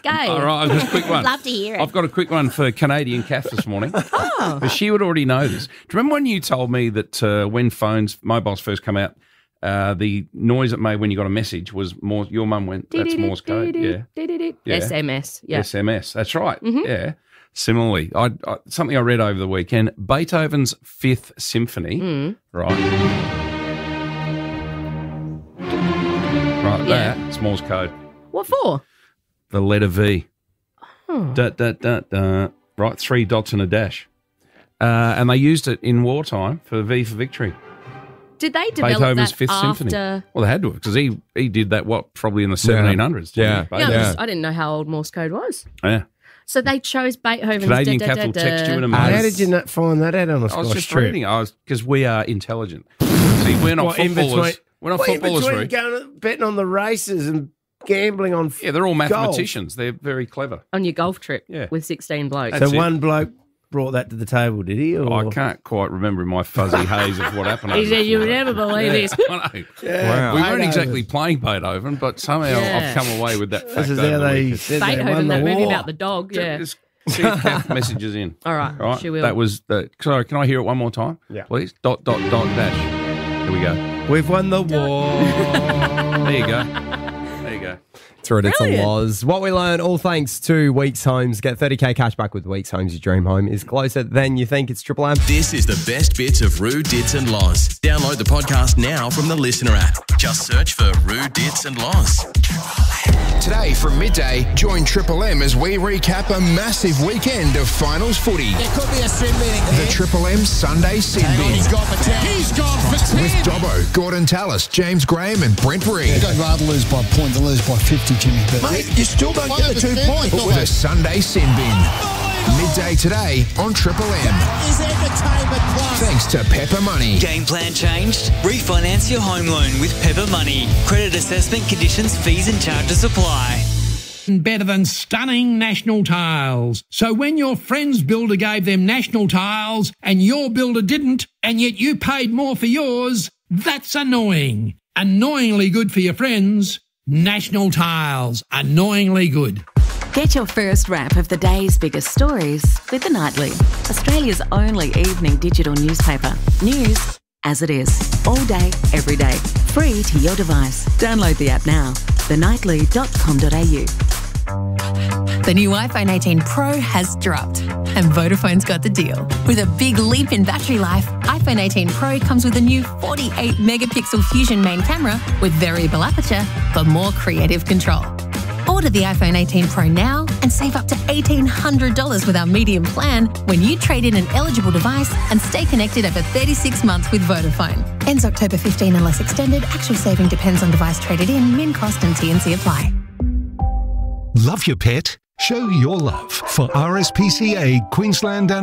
go. All right, just a quick one. Love to hear it. I've got a quick one for Canadian Kath this morning. But she would already know this. Do you remember when you told me that when mobiles first come out, the noise it made when you got a message was more. Your mum went, "That's Morse code." Yeah. SMS. Yeah. SMS. That's right. Yeah. Similarly, something I read over the weekend: Beethoven's Fifth Symphony. Right. Right. Yeah. That's Morse code. What for? The letter V. Right. 3 dots and a dash. And they used it in wartime for V for victory. Did they develop Beethoven's that Fifth after? Symphony. Well, they had to because he did that, probably in the 1700s. Yeah. I didn't know how old Morse code was. Yeah. So they chose Beethoven's. Canadian Kath will text you in a How moment. did you not find that out on a I Scottish was just trip? reading. Because we are intelligent. See, we're not footballers. We're not footballers, between Ruth. going betting on the races and gambling on Yeah, they're all mathematicians. They're very clever. On your golf trip Yeah. with 16 blokes. That's So it. one bloke brought that to the table, did he? Or? I can't quite remember in my fuzzy haze of what happened. He said, "You would never believe this." I know. Yeah. We weren't exactly playing Beethoven, but somehow I've come away with that fact. This is over how the they weekend. said they won Beethoven, the that movie war. about the dog. Yeah. Just see if Kath messages in. All right. Right. She will. That was the. Sorry, can I hear it one more time? Yeah. Please. Dot dash. Here we go. We've won the war. There you go. There you go. Through it, it's a Brilliant. loz. What we learn, all thanks to Weeks Homes. Get 30k cash back with Weeks Homes. Your dream home is closer than you think. It's Triple M. This is the best bits of Roo, Dits and Loz. Download the podcast now from the Listener app. Just search for Roo, Dits and Loz. Today from midday, join Triple M as we recap a massive weekend of finals footy. There could be a sin meeting The here. Triple M Sunday Sin Bin. He's gone for 10. He's gone for 10. With Dobbo, Gordon Tallis, James Graham and Brent Reed. I'd rather lose by a point than lose by 50, Jimmy. But Mate, you still don't get the 2 points. The Sunday Sin Bin. Midday today on Triple M. is entertainment plus. Thanks to Pepper Money. Game plan changed? Refinance your home loan with Pepper Money. Credit assessment conditions, fees and charges apply. Better than stunning National Tiles. So when your friend's builder gave them National Tiles and your builder didn't, and yet you paid more for yours, that's annoying. Annoyingly good for your friends. National Tiles. Annoyingly good. Get your first wrap of the day's biggest stories with The Nightly, Australia's only evening digital newspaper. News as it is, all day, every day, free to your device. Download the app now, thenightly.com.au. The new iPhone 18 Pro has dropped, and Vodafone's got the deal. With a big leap in battery life, iPhone 18 Pro comes with a new 48-megapixel Fusion main camera with variable aperture for more creative control. Order the iPhone 18 Pro now and save up to $1,800 with our medium plan when you trade in an eligible device and stay connected over 36 months with Vodafone. Ends October 15 unless extended. Actual saving depends on device traded in, min cost and T&C apply. Love your pet? Show your love for RSPCA Queensland and